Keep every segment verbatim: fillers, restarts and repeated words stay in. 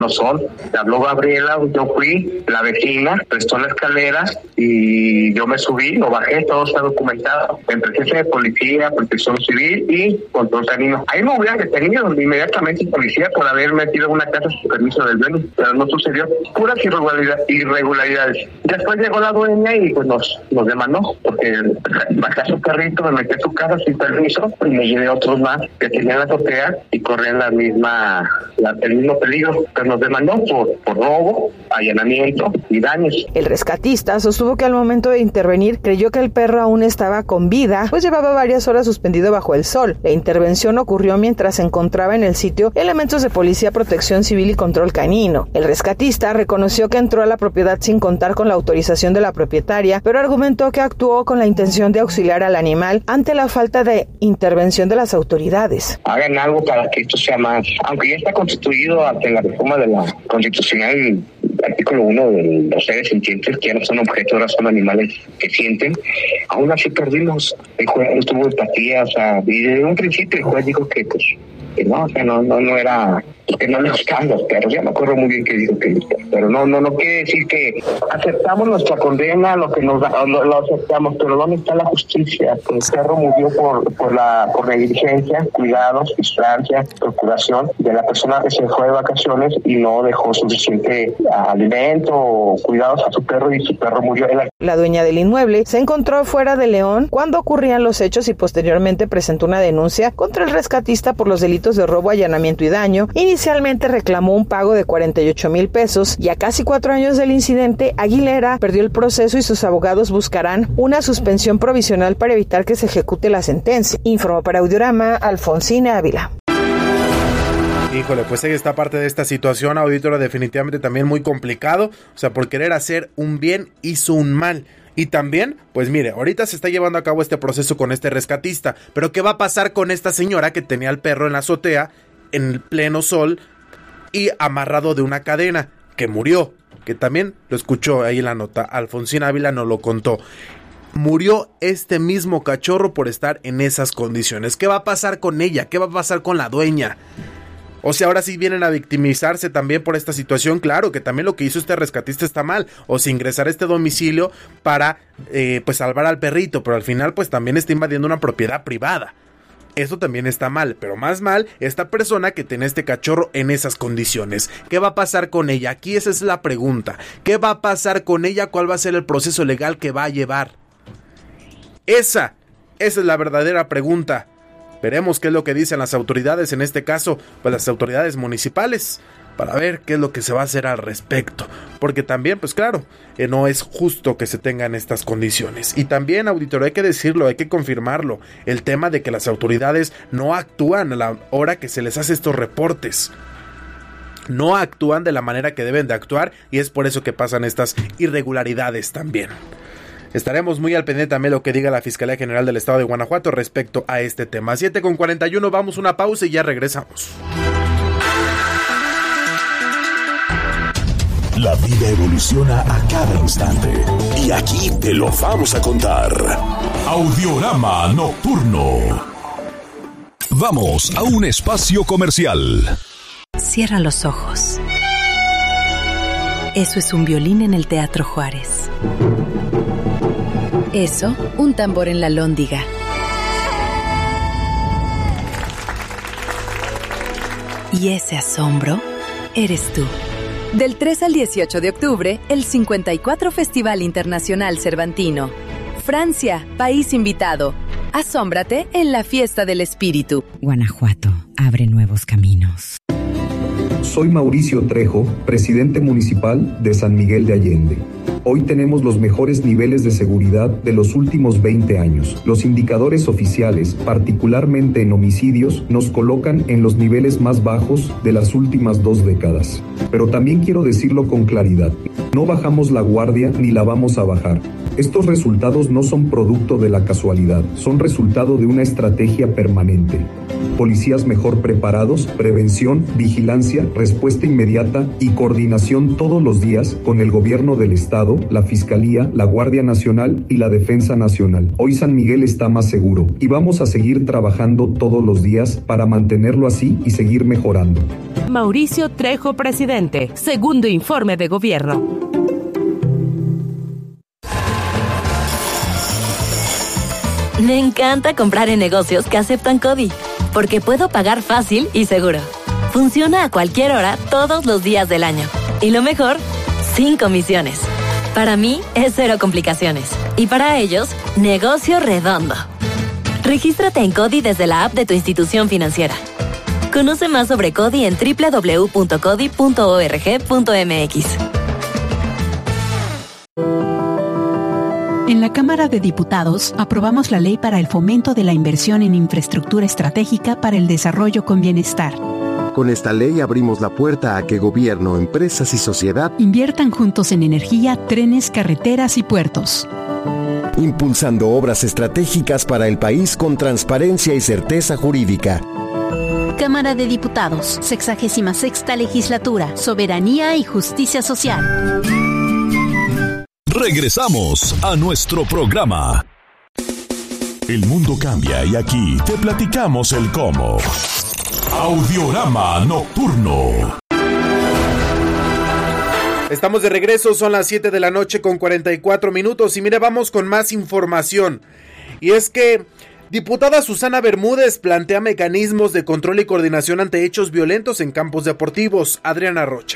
no son. Me habló Gabriela, yo fui, la vecina, prestó la escalera y yo me subí, lo bajé, todo está documentado, en presencia de policía, protección civil y control canino. Ahí me hubieran detenido inmediatamente policía por haber metido en una casa sin permiso del dueño, pero no sucedió. Puras irregularidades. irregularidades. Después llegó la dueña y pues nos, nos demandó, porque bajé a su carrito, me metí a su casa sin permiso y me llevé otros más que tenían la azotea y corrían la misma, la, el mismo peligro. Pero nos demandó por, por robo, allanamiento y daños. El rescatista sostuvo que al momento de intervenir creyó que el perro aún estaba con vida, pues llevaba varias horas suspendido bajo el sol. La intervención ocurrió mientras se encontraba en el sitio elementos de policía, protección civil y control canino. El rescatista reconoció que entró a la propiedad sin contar con la autorización de la propietaria, pero argumentó que actuó con la intención de auxiliar al animal ante la falta de intervención de las autoridades. Hagan algo para que esto sea más, aunque ya está constituido ante la reforma de la constitucional, artículo uno de los seres sintientes, que ya no son objetos, ahora son animales que sienten. Aún así perdimos. El juez no tuvo empatía, o sea, y desde un principio el juez dijo que pues que no, que no, no, no era, que no le gustaban los perros. Ya me acuerdo muy bien que dijo que, pero no, no, no quiere decir que aceptamos nuestra condena, lo que nos da, lo, lo aceptamos, pero ¿dónde está la justicia? Que el perro murió por, por la, por negligencia, cuidados, vigilancia, procuración de la persona que se fue de vacaciones y no dejó suficiente alimento o cuidados a su perro y su perro murió. La dueña del inmueble se encontró fuera de León cuando ocurrían los hechos y posteriormente presentó una denuncia contra el rescatista por los delitos de robo, allanamiento y daño. Inicialmente reclamó un pago de cuarenta y ocho mil pesos y a casi cuatro años del incidente, Aguilera perdió el proceso y sus abogados buscarán una suspensión provisional para evitar que se ejecute la sentencia. Informó para Audiorama, Alfonsina Ávila. Híjole, pues ahí está parte de esta situación, auditora, definitivamente también muy complicado. O sea, por querer hacer un bien, hizo un mal. Y también, pues mire, ahorita se está llevando a cabo este proceso con este rescatista, pero ¿qué va a pasar con esta señora que tenía al perro en la azotea, en pleno sol, y amarrado de una cadena, que murió? Que también lo escuchó ahí en la nota, Alfonsina Ávila nos lo contó. Murió este mismo cachorro por estar en esas condiciones. ¿Qué va a pasar con ella? ¿Qué va a pasar con la dueña? O sea, ahora sí vienen a victimizarse también por esta situación. Claro que también lo que hizo este rescatista está mal, o sea, ingresar a este domicilio para eh, pues salvar al perrito, pero al final pues también está invadiendo una propiedad privada. Esto también está mal, pero más mal esta persona que tiene este cachorro en esas condiciones. ¿Qué va a pasar con ella? Aquí esa es la pregunta. ¿Qué va a pasar con ella? ¿Cuál va a ser el proceso legal que va a llevar? Esa, esa es la verdadera pregunta. Veremos qué es lo que dicen las autoridades, en este caso, pues las autoridades municipales, para ver qué es lo que se va a hacer al respecto. Porque también, pues claro, eh, no es justo que se tengan estas condiciones. Y también, auditorio, hay que decirlo, hay que confirmarlo, el tema de que las autoridades no actúan a la hora que se les hace estos reportes. No actúan de la manera que deben de actuar y es por eso que pasan estas irregularidades también. Estaremos muy al pendiente también lo que diga la Fiscalía General del Estado de Guanajuato respecto a este tema. siete con cuarenta y uno, vamos a una pausa y ya regresamos. La vida evoluciona a cada instante y aquí te lo vamos a contar. Audiorama Nocturno. Vamos a un espacio comercial. Cierra los ojos. Eso es un violín en el Teatro Juárez. Eso, un tambor en la Lóndiga. Y ese asombro, eres tú. Del tres al dieciocho de octubre, el cincuenta y cuatro Festival Internacional Cervantino. Francia, país invitado. Asómbrate en la fiesta del espíritu. Guanajuato, abre nuevos caminos. Soy Mauricio Trejo, presidente municipal de San Miguel de Allende. Hoy tenemos los mejores niveles de seguridad de los últimos veinte años. Los indicadores oficiales, particularmente en homicidios, nos colocan en los niveles más bajos de las últimas dos décadas. Pero también quiero decirlo con claridad, no bajamos la guardia ni la vamos a bajar. Estos resultados no son producto de la casualidad, son resultado de una estrategia permanente. Policías mejor preparados, prevención, vigilancia, respuesta inmediata y coordinación todos los días con el gobierno del estado, la Fiscalía, la Guardia Nacional y la Defensa Nacional. Hoy San Miguel está más seguro y vamos a seguir trabajando todos los días para mantenerlo así y seguir mejorando. Mauricio Trejo, presidente. Segundo informe de gobierno. Me encanta comprar en negocios que aceptan CODI, porque puedo pagar fácil y seguro. Funciona a cualquier hora, todos los días del año. Y lo mejor, sin comisiones. Para mí, es cero complicaciones. Y para ellos, negocio redondo. Regístrate en CODI desde la app de tu institución financiera. Conoce más sobre CODI en doble u doble u doble u punto codi punto org punto m x. En la Cámara de Diputados aprobamos la Ley para el Fomento de la Inversión en Infraestructura Estratégica para el Desarrollo con Bienestar. Con esta ley abrimos la puerta a que gobierno, empresas y sociedad inviertan juntos en energía, trenes, carreteras y puertos, impulsando obras estratégicas para el país con transparencia y certeza jurídica. Cámara de Diputados, sexagésima sexta Legislatura, Soberanía y Justicia Social. Regresamos a nuestro programa. El mundo cambia y aquí te platicamos el cómo. Audiorama Nocturno. Estamos de regreso, son las siete de la noche con cuarenta y cuatro minutos y mire, vamos con más información. Y es que diputada Susana Bermúdez plantea mecanismos de control y coordinación ante hechos violentos en campos deportivos. Adriana Rocha.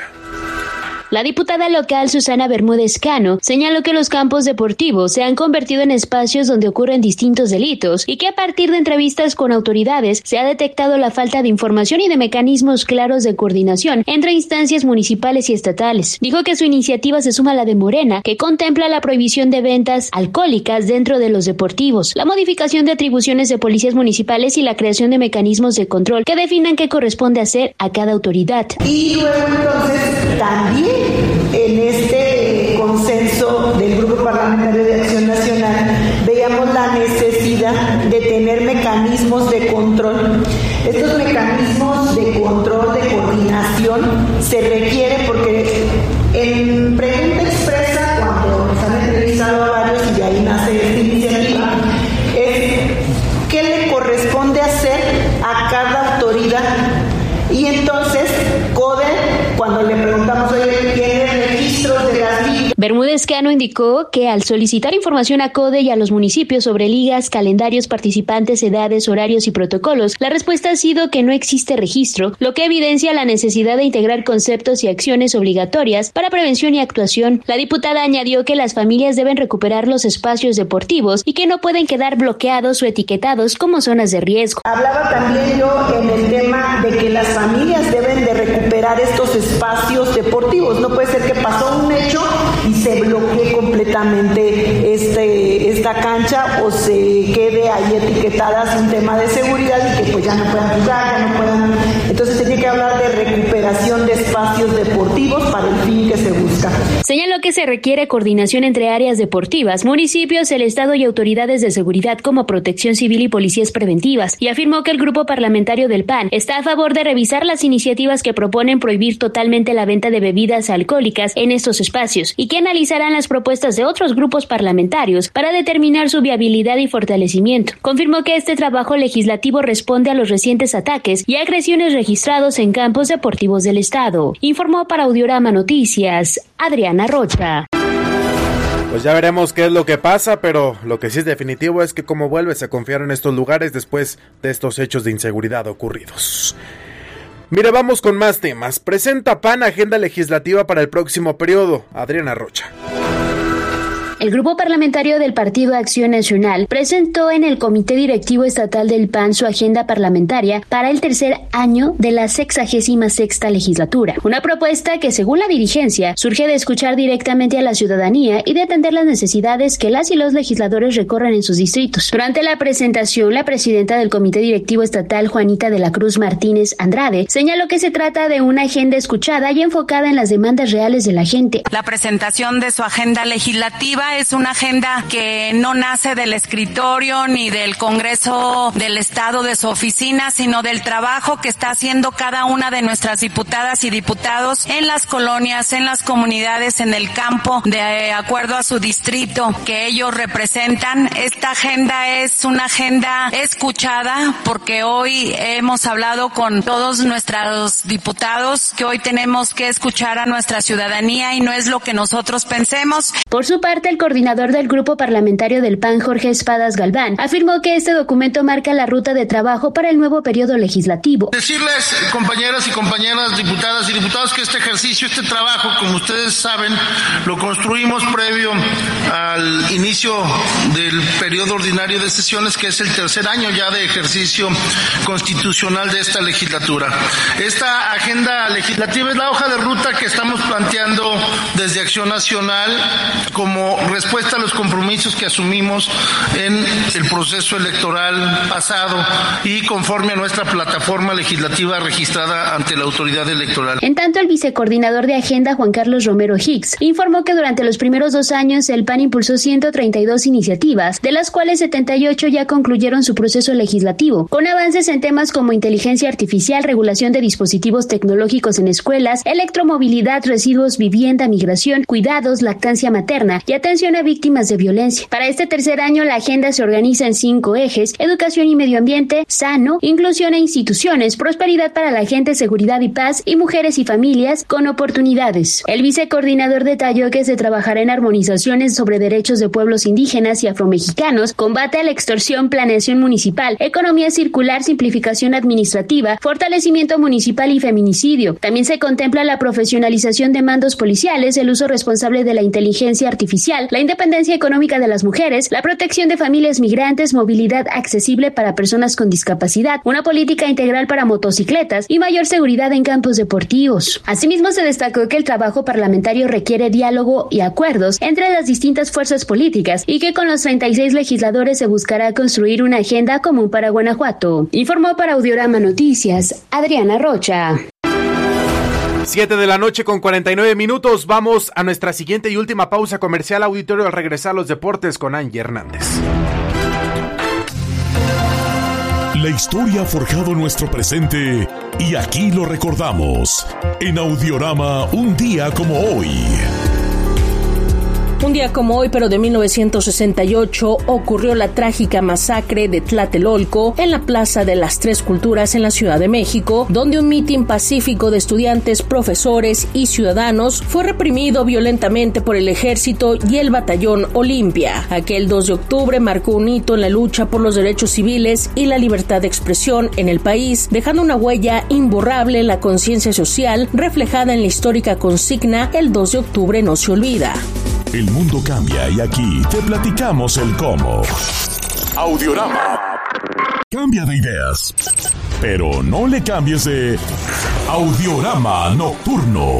La diputada local Susana Bermúdez Cano señaló que los campos deportivos se han convertido en espacios donde ocurren distintos delitos y que a partir de entrevistas con autoridades se ha detectado la falta de información y de mecanismos claros de coordinación entre instancias municipales y estatales. Dijo que su iniciativa se suma a la de Morena, que contempla la prohibición de ventas alcohólicas dentro de los deportivos, la modificación de atribuciones de policías municipales y la creación de mecanismos de control que definan qué corresponde hacer a cada autoridad. Y luego entonces también en este consenso del Grupo Parlamentario de Acción Nacional veíamos la necesidad de tener mecanismos de control. Estos mecanismos de control, de coordinación, se requieren porque en pregunta expresa, cuando nos han entrevistado a varios y de ahí nace esta iniciativa, es qué le corresponde hacer a cada autoridad. Y entonces, CODE, cuando le preguntamos, oye, ¿tiene registros de las ligas? Bermúdez Cano indicó que al solicitar información a CODE y a los municipios sobre ligas, calendarios, participantes, edades, horarios y protocolos, la respuesta ha sido que no existe registro, lo que evidencia la necesidad de integrar conceptos y acciones obligatorias para prevención y actuación. La diputada añadió que las familias deben recuperar los espacios deportivos y que no pueden quedar bloqueados o etiquetados como zonas de riesgo. Hablaba también yo en el tema de que las familias deben de recuperar estos espacios deportivos. No puede ser que pasó un hecho y se bloquee completamente este, esta cancha o se quede ahí etiquetada sin tema de seguridad y que pues ya no puedan jugar, ya no puedan. Entonces se tiene que hablar de recuperación de espacios deportivos para el fin que se busca. Señaló que se requiere coordinación entre áreas deportivas, municipios, el Estado y autoridades de seguridad como Protección Civil y policías preventivas, y afirmó que el grupo parlamentario del P A N está a favor de revisar las iniciativas que proponen prohibir totalmente la venta de bebidas alcohólicas en estos espacios y que analizarán las propuestas de otros grupos parlamentarios para determinar su viabilidad y fortalecimiento. Confirmó que este trabajo legislativo responde a los recientes ataques y agresiones registrados en campos deportivos del Estado. Informó para Audiorama Noticias, Adriana Rocha. Pues ya veremos qué es lo que pasa, pero lo que sí es definitivo es que cómo vuelves a confiar en estos lugares después de estos hechos de inseguridad ocurridos. Mire, vamos con más temas. Presenta P A N agenda legislativa para el próximo periodo. Adriana Rocha. El Grupo Parlamentario del Partido Acción Nacional presentó en el Comité Directivo Estatal del P A N su agenda parlamentaria para el tercer año de la sexagésima sexta legislatura. Una propuesta que, según la dirigencia, surge de escuchar directamente a la ciudadanía y de atender las necesidades que las y los legisladores recorren en sus distritos. Durante la presentación, la presidenta del Comité Directivo Estatal, Juanita de la Cruz Martínez Andrade, señaló que se trata de una agenda escuchada y enfocada en las demandas reales de la gente. La presentación de su agenda legislativa legislativa es una agenda que no nace del escritorio ni del Congreso del Estado de su oficina, sino del trabajo que está haciendo cada una de nuestras diputadas y diputados en las colonias, en las comunidades, en el campo, de acuerdo a su distrito que ellos representan. Esta agenda es una agenda escuchada porque hoy hemos hablado con todos nuestros diputados que hoy tenemos que escuchar a nuestra ciudadanía y no es lo que nosotros pensemos. Por su parte, el coordinador del grupo parlamentario del P A N, Jorge Espadas Galván, afirmó que este documento marca la ruta de trabajo para el nuevo periodo legislativo. Decirles, compañeras y compañeras diputadas y diputados, que este ejercicio, este trabajo, como ustedes saben, lo construimos previo al inicio del periodo ordinario de sesiones, que es el tercer año ya de ejercicio constitucional de esta legislatura. Esta agenda legislativa es la hoja de ruta que estamos planteando desde Acción Nacional como respuesta a los compromisos que asumimos en el proceso electoral pasado y conforme a nuestra plataforma legislativa registrada ante la autoridad electoral. En tanto, el vicecoordinador de Agenda, Juan Carlos Romero Hicks, informó que durante los primeros dos años el P A N impulsó ciento treinta y dos iniciativas, de las cuales setenta y ocho ya concluyeron su proceso legislativo, con avances en temas como inteligencia artificial, regulación de dispositivos tecnológicos en escuelas, electromovilidad, residuos, vivienda, migración, cuidados, lactancia materna y atención a víctimas de violencia. Para este tercer año, la agenda se organiza en cinco ejes: educación y medio ambiente, sano, inclusión e instituciones, prosperidad para la gente, seguridad y paz, y mujeres y familias con oportunidades. El vicecoordinador detalló que se trabajará en armonizaciones sobre derechos de pueblos indígenas y afromexicanos, combate a la extorsión, planeación municipal, economía circular, simplificación administrativa, fortalecimiento municipal y feminicidio. También se contempla la profesionalización de mandos policiales, el uso responsable de la inteligencia artificial, la independencia económica de las mujeres, la protección de familias migrantes, movilidad accesible para personas con discapacidad, una política integral para motocicletas y mayor seguridad en campos deportivos. Asimismo, se destacó que el trabajo parlamentario requiere diálogo y acuerdos entre las distintas fuerzas políticas y que con los treinta y seis legisladores se buscará construir una agenda común para Guanajuato. Informó para Audiorama Noticias, Adriana Rocha. Siete de la noche con cuarenta y nueve minutos. Vamos a nuestra siguiente y última pausa comercial. Auditorio, al regresar los deportes con Angie Hernández. La historia ha forjado nuestro presente y aquí lo recordamos en Audiorama, un día como hoy. Un día como hoy, pero de mil novecientos sesenta y ocho, ocurrió la trágica masacre de Tlatelolco en la Plaza de las Tres Culturas en la Ciudad de México, donde un mitin pacífico de estudiantes, profesores y ciudadanos fue reprimido violentamente por el ejército y el batallón Olimpia. Aquel dos de octubre marcó un hito en la lucha por los derechos civiles y la libertad de expresión en el país, dejando una huella imborrable en la conciencia social reflejada en la histórica consigna "El dos de octubre no se olvida". El mundo cambia y aquí te platicamos el cómo. Audiorama. Cambia de ideas, pero no le cambies de Audiorama Nocturno.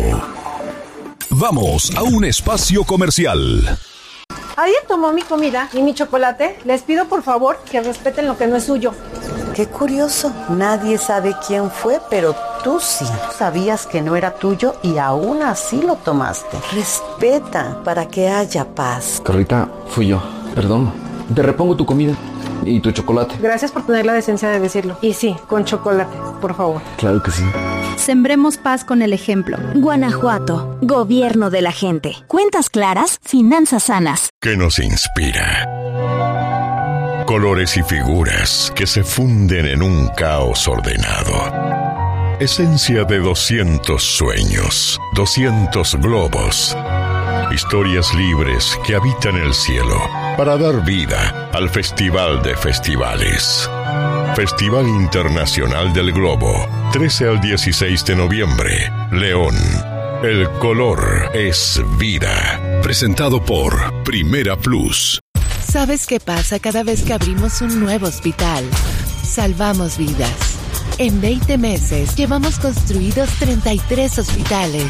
Vamos a un espacio comercial. ¿Alguien tomó mi comida y mi chocolate? Les pido por favor que respeten lo que no es suyo. Qué curioso, nadie sabe quién fue, pero tú sí. Sabías que no era tuyo y aún así lo tomaste. Respeta para que haya paz. Carlita, fui yo. Perdón. Te repongo tu comida y tu chocolate. Gracias por tener la decencia de decirlo. Y sí, con chocolate, por favor. Claro que sí. Sembremos paz con el ejemplo. Guanajuato, gobierno de la gente. Cuentas claras, finanzas sanas. ¿Qué nos inspira? Colores y figuras que se funden en un caos ordenado. Esencia de doscientos sueños, doscientos globos. Historias libres que habitan el cielo para dar vida al Festival de Festivales. Festival Internacional del Globo, trece al dieciséis de noviembre, León. El color es vida. Presentado por Primera Plus. ¿Sabes qué pasa cada vez que abrimos un nuevo hospital? Salvamos vidas. En veinte meses llevamos construidos treinta y tres hospitales,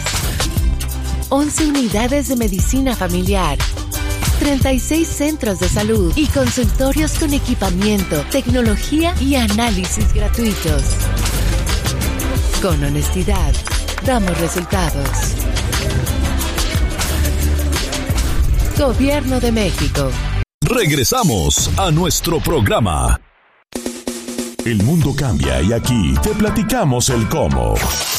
once unidades de medicina familiar, treinta y seis centros de salud y consultorios con equipamiento, tecnología y análisis gratuitos. Con honestidad, damos resultados. Gobierno de México. Regresamos a nuestro programa. El mundo cambia y aquí te platicamos el cómo.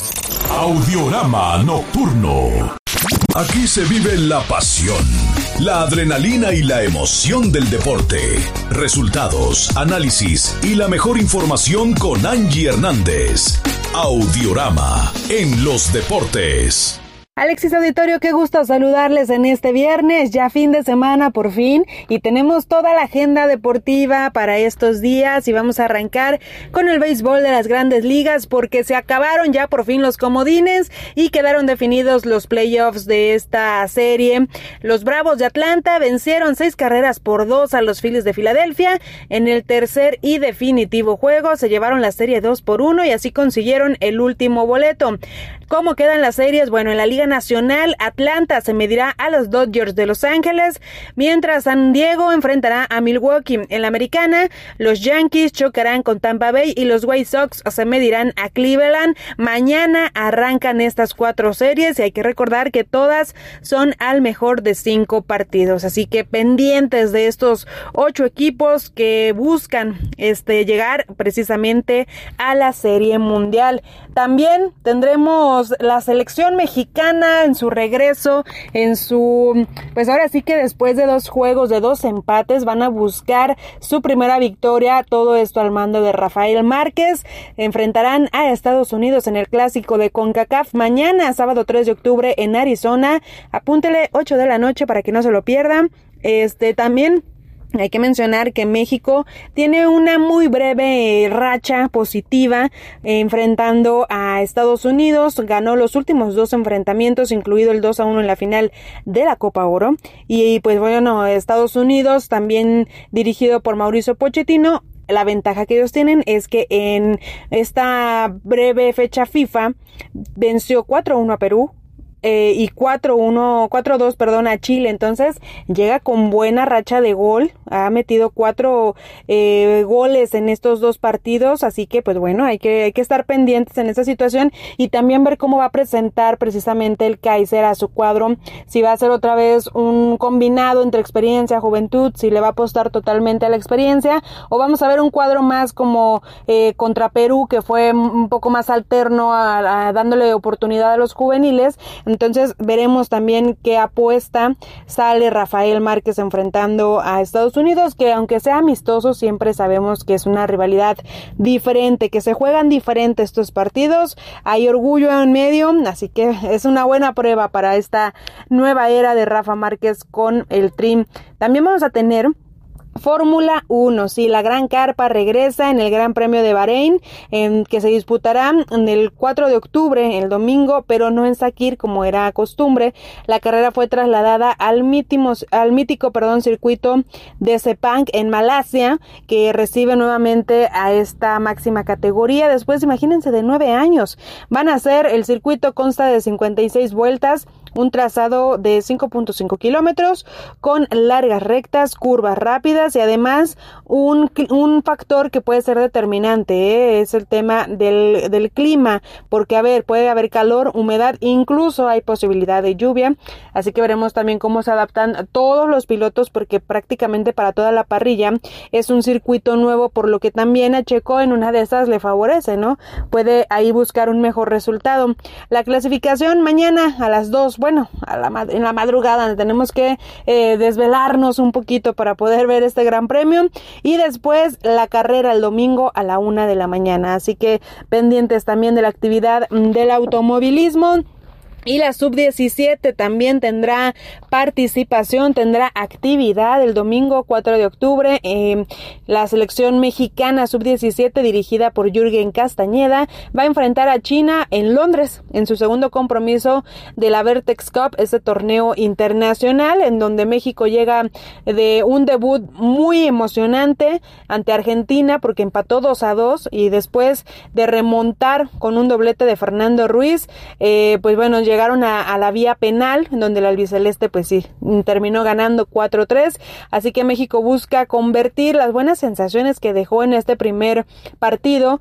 Audiorama Nocturno. Aquí se vive la pasión, la adrenalina y la emoción del deporte. Resultados, análisis y la mejor información con Angie Hernández. Audiorama en los deportes. Alexis Auditorio, qué gusto saludarles en este viernes, ya fin de semana por fin, y tenemos toda la agenda deportiva para estos días y vamos a arrancar con el béisbol de las Grandes Ligas porque se acabaron ya por fin los comodines y quedaron definidos los playoffs de esta serie. Los Bravos de Atlanta vencieron seis carreras por dos a los Phillies de Filadelfia. En el tercer y definitivo juego se llevaron la serie dos por uno y así consiguieron el último boleto. ¿Cómo quedan las series? Bueno, en la Liga Nacional, Atlanta se medirá a los Dodgers de Los Ángeles, mientras San Diego enfrentará a Milwaukee. En la Americana, los Yankees chocarán con Tampa Bay y los White Sox se medirán a Cleveland. Mañana arrancan estas cuatro series y hay que recordar que todas son al mejor de cinco partidos, así que pendientes de estos ocho equipos que buscan este llegar precisamente a la Serie Mundial. También tendremos la selección mexicana en su regreso, en su, pues ahora sí que después de dos juegos, de dos empates, van a buscar su primera victoria, todo esto al mando de Rafael Márquez. Enfrentarán a Estados Unidos en el clásico de CONCACAF mañana, sábado tres de octubre en Arizona. Apúntele, ocho de la noche para que no se lo pierdan. Este, también hay que mencionar que México tiene una muy breve racha positiva eh, enfrentando a Estados Unidos. Ganó los últimos dos enfrentamientos, incluido el dos a uno en la final de la Copa Oro. Y pues bueno, Estados Unidos, también dirigido por Mauricio Pochettino, la ventaja que ellos tienen es que en esta breve fecha FIFA venció cuatro a uno a Perú. Eh, y cuatro uno, cuatro dos, perdón, a Chile. Entonces llega con buena racha de gol, ha metido cuatro eh, goles en estos dos partidos, así que pues bueno, hay que, hay que estar pendientes en esta situación y también ver cómo va a presentar precisamente el Kaiser a su cuadro, si va a ser otra vez un combinado entre experiencia, juventud, si le va a apostar totalmente a la experiencia, o vamos a ver un cuadro más como eh, contra Perú, que fue un poco más alterno a, a dándole oportunidad a los juveniles. Entonces veremos también qué apuesta sale Rafael Márquez enfrentando a Estados Unidos, que aunque sea amistoso, siempre sabemos que es una rivalidad diferente, que se juegan diferente estos partidos, hay orgullo en medio, así que es una buena prueba para esta nueva era de Rafa Márquez con el Tri. También vamos a tener Fórmula uno, sí, la Gran Carpa regresa en el Gran Premio de Bahrein, en que se disputará en el cuatro de octubre, el domingo, pero no en Sakir como era costumbre. La carrera fue trasladada al mítico, al mítico perdón, circuito de Sepang en Malasia, que recibe nuevamente a esta máxima categoría después, imagínense, de nueve años. Van a ser, el circuito consta de cincuenta y seis vueltas, un trazado de cinco punto cinco kilómetros con largas rectas, curvas rápidas y además un, un factor que puede ser determinante, ¿eh? Es el tema del, del clima, porque a ver, puede haber calor, humedad, incluso hay posibilidad de lluvia, así que veremos también cómo se adaptan todos los pilotos, porque prácticamente para toda la parrilla es un circuito nuevo, por lo que también a Checo en una de esas le favorece, ¿no? Puede ahí buscar un mejor resultado. La clasificación mañana a las dos, bueno, a la, en la madrugada tenemos que eh, desvelarnos un poquito para poder ver este gran premio, y después la carrera el domingo a la una de la mañana, así que pendientes también de la actividad del automovilismo. Y la sub diecisiete también tendrá participación, tendrá actividad el domingo cuatro de octubre. Eh, la selección mexicana sub diecisiete, dirigida por Jürgen Castañeda, va a enfrentar a China en Londres en su segundo compromiso de la Vertex Cup, ese torneo internacional en donde México llega de un debut muy emocionante ante Argentina, porque empató dos a dos, y después de remontar con un doblete de Fernando Ruiz, eh, pues bueno, llega llegaron a, a la vía penal, en donde el albiceleste pues sí, terminó ganando cuatro tres, así que México busca convertir las buenas sensaciones que dejó en este primer partido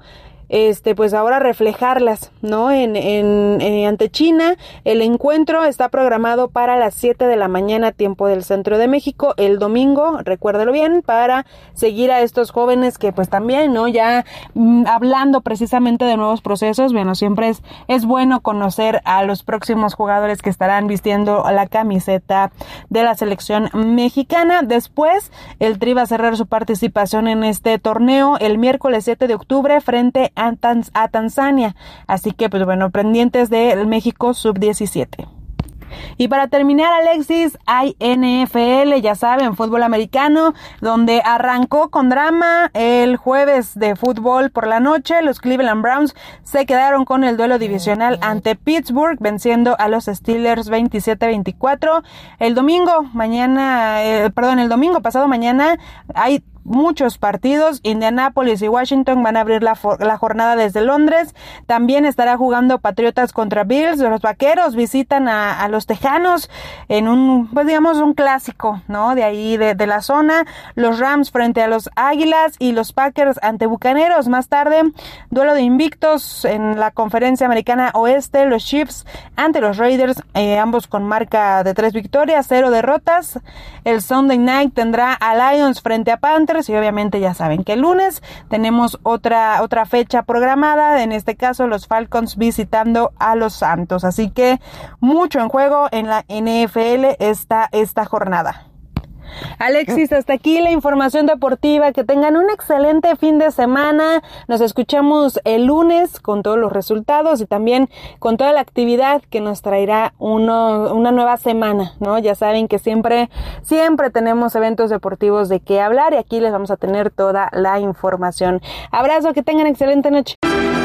este pues ahora reflejarlas, ¿no? En, en, en ante China. El encuentro está programado para las siete de la mañana, tiempo del centro de México, el domingo, recuérdelo bien, para seguir a estos jóvenes que pues también, ¿no? Ya mmm, hablando precisamente de nuevos procesos, bueno, siempre es, es bueno conocer a los próximos jugadores que estarán vistiendo la camiseta de la selección mexicana. Después, el Tri va a cerrar su participación en este torneo el miércoles siete de octubre frente a, Tanz- a Tanzania. Así que, pues bueno, pendientes del México sub diecisiete. Y para terminar, Alexis, hay N F L, ya saben, fútbol americano, donde arrancó con drama el jueves de fútbol por la noche. Los Cleveland Browns se quedaron con el duelo divisional ante Pittsburgh, venciendo a los Steelers veintisiete a veinticuatro. El domingo, mañana, eh, perdón, el domingo pasado mañana hay muchos partidos. Indianápolis y Washington van a abrir la, for- la jornada desde Londres. También estará jugando Patriotas contra Bills. Los Vaqueros visitan a, a los Tejanos en un, pues digamos, un clásico, ¿no? De ahí, de, de la zona. Los Rams frente a los Águilas y los Packers ante Bucaneros. Más tarde, duelo de invictos en la Conferencia Americana Oeste. Los Chiefs ante los Raiders, eh, ambos con marca de tres victorias, cero derrotas. El Sunday Night tendrá a Lions frente a Panthers. Y obviamente ya saben que el lunes tenemos otra otra fecha programada, en este caso los Falcons visitando a los Santos, así que mucho en juego en la N F L esta, esta jornada. Alexis, hasta aquí la información deportiva. Que tengan un excelente fin de semana. Nos escuchamos el lunes con todos los resultados y también con toda la actividad que nos traerá uno, una nueva semana, ¿no? Ya saben que siempre, siempre tenemos eventos deportivos de qué hablar y aquí les vamos a tener toda la información. Abrazo, que tengan excelente noche.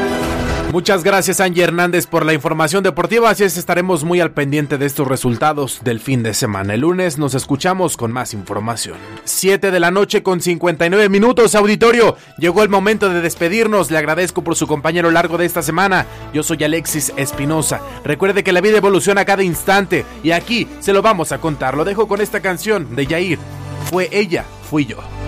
Muchas gracias, Angie Hernández, por la información deportiva. Así es, estaremos muy al pendiente de estos resultados del fin de semana. El lunes nos escuchamos con más información. siete de la noche con cincuenta y nueve minutos, auditorio. Llegó el momento de despedirnos. Le agradezco por su compañero a lo largo de esta semana. Yo soy Alexis Espinosa. Recuerde que la vida evoluciona a cada instante y aquí se lo vamos a contar. Lo dejo con esta canción de Yair. Fue ella, fui yo.